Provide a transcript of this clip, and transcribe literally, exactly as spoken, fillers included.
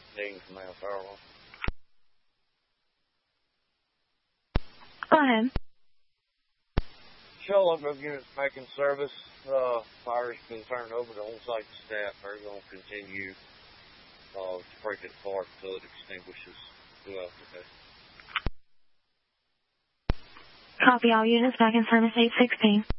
Dean from Mount Harlow. Go ahead. Show local units making service. Uh, fire's been turned over to on-site staff. They're going to continue uh, to break it apart until it extinguishes throughout the day. Copy all units back in service eight sixteen.